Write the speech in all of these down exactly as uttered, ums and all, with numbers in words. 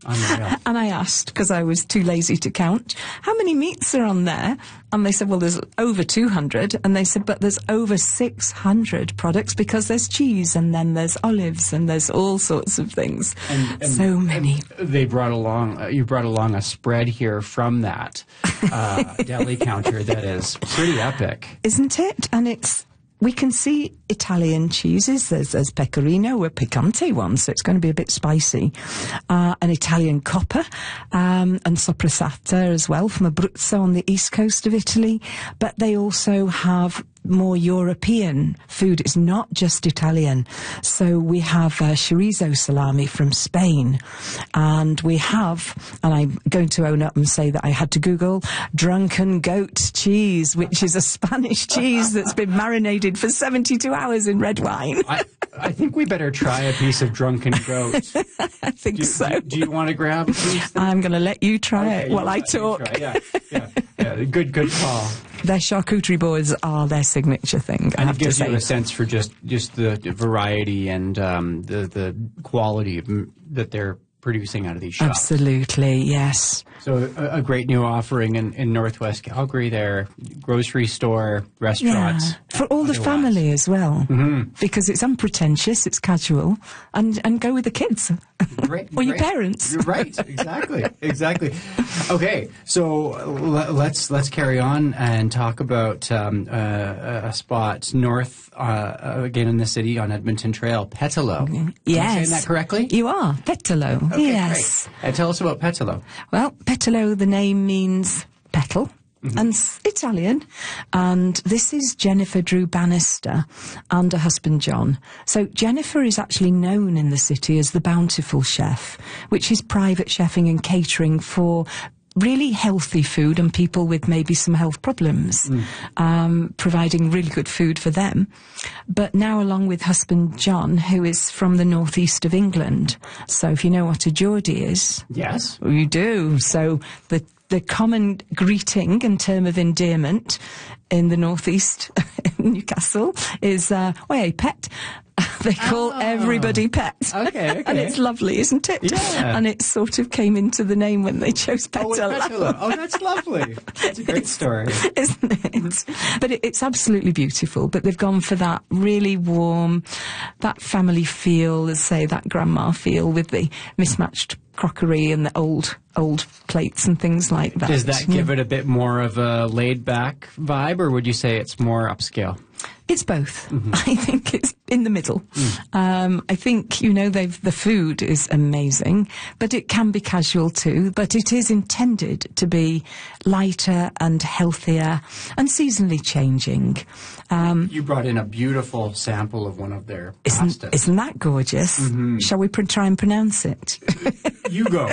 Unreal. And I asked, because I was too lazy to count, how many meats are on there? And they said, well, there's over two hundred. And they said, but there's over six hundred products because there's cheese and then there's olives and there's all sorts of things. And, and, so many. And they brought along, uh, you brought along a spread here from that uh, deli counter that is pretty epic. Isn't it? And it's, we can see Italian cheeses. There's, there's pecorino, a picante one, so it's going to be a bit spicy. Uh, an Italian copper, um, and sopressata as well from Abruzzo on the east coast of Italy. But they also have more European food. It's not just Italian. So we have uh, chorizo salami from Spain. And we have, and I'm going to own up and say that I had to Google, drunken goat cheese, which is a Spanish cheese that's been marinated for seventy-two hours in red wine. I, I think we better try a piece of drunken goat. I think do, so. Do, do you want to grab a piece? I'm going to let you try okay, it while I talk. Yeah, yeah, yeah. Good, good call. Their charcuterie boards are their signature thing, I and have it gives to say. you a sense for just, just the variety and um, the, the quality of m- that they're producing out of these shops. Absolutely, yes. So a, a great new offering in, in Northwest Calgary there, grocery store, restaurants. Yeah, for all the family as well, mm-hmm. because it's unpretentious, it's casual, and, and go with the kids. Great, or great. your parents. You're right, exactly, exactly. Okay, so l- let's let's carry on and talk about um, uh, a spot north, uh, again in the city on Edmonton Trail, Petelo. Okay. Am Yes. I saying that correctly? You are, Petelo. Okay, yes. great. And tell us about Petelo. Well, Petelo, the name means petal. Mm-hmm. And it's Italian, and this is Jennifer Drew Bannister and her husband John. So Jennifer is actually known in the city as the Bountiful Chef, which is private chefing and catering for really healthy food and people with maybe some health problems, mm. um, providing really good food for them. But now along with husband John, who is from the northeast of England. So if you know what a Geordie is. Yes. You do. So the The common greeting and term of endearment in the northeast, in Newcastle, is, uh, "Oi, pet." They call oh. everybody pet. Okay, okay. And it's lovely, isn't it? Yeah. And it sort of came into the name when they chose Petelo. Oh, Petelo. Oh, that's lovely. That's a great story. Isn't it? But it, it's absolutely beautiful. But they've gone for that really warm, that family feel, let's say, that grandma feel with the mismatched crockery and the old old plates and things like that. Does that give it a bit more of a laid-back vibe, or would you say it's more upscale? It's both. Mm-hmm. I think it's in the middle. Mm. Um, I think, you know, they've, the food is amazing, but it can be casual too. But it is intended to be lighter and healthier and seasonally changing. Um, you brought in a beautiful sample of one of their isn't, pastas. Isn't that gorgeous? Mm-hmm. Shall we pr- try and pronounce it? You go.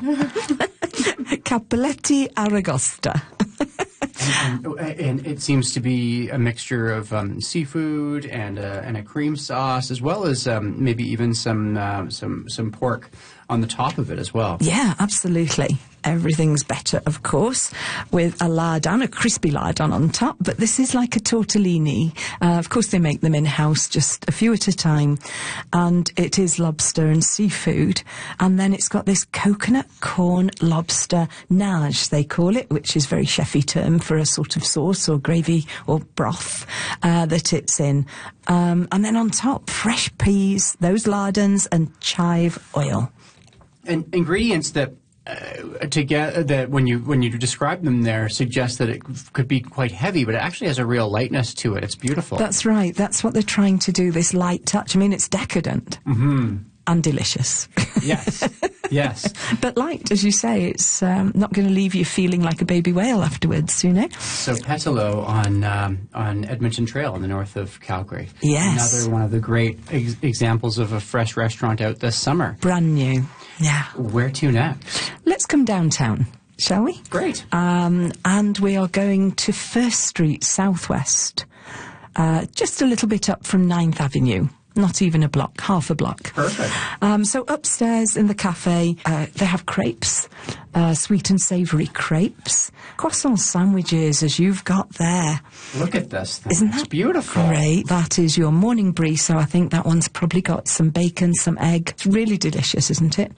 Cappelletti Aragosta. And, and, and it seems to be a mixture of um, seafood and a, and a cream sauce, as well as um, maybe even some uh, some some pork on the top of it as well. Yeah, absolutely. Everything's better, of course, with a lardon, a crispy lardon on top, but this is like a tortellini. Uh, of course, they make them in-house, just a few at a time, and it is lobster and seafood, and then it's got this coconut corn lobster nage, they call it, which is a very chefy term for a sort of sauce or gravy or broth uh, that it's in. Um, and then on top, fresh peas, those lardons, and chive oil. And ingredients that uh, to get that when you when you describe them there suggest that it could be quite heavy, but it actually has a real lightness to it. It's beautiful. That's right. That's what they're trying to do. This light touch. I mean, it's decadent mm-hmm. and delicious. Yes, yes. But light, as you say, it's um, not going to leave you feeling like a baby whale afterwards. You know. So Petelo on um, on Edmonton Trail in the north of Calgary. Yes. Another one of the great ex- examples of a fresh restaurant out this summer. Brand new. Yeah. Where to next? Let's come downtown, shall we? Great. Um, and we are going to First Street Southwest, uh, just a little bit up from ninth Avenue. Not even a block, half a block. Perfect. Um, so upstairs in the cafe, uh, they have crepes, uh, sweet and savoury crepes, croissant sandwiches, as you've got there. Look at this thing. Isn't It's that beautiful? Great. That is your morning brie, so I think that one's probably got some bacon, some egg. It's really delicious, isn't it?